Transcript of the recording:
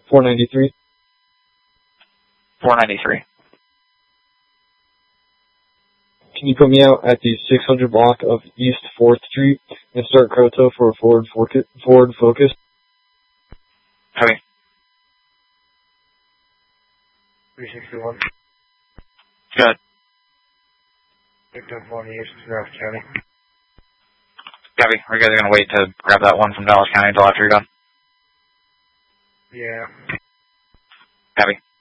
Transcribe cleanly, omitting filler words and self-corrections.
493. 493. Can you put me out at the 600 block of East 4th Street and start Croto for a forward focus? Copy. 361. Good. Victim 48, Dallas County. Copy. Are you guys going to wait to grab that one from Dallas County until after you're done? Yeah. Copy.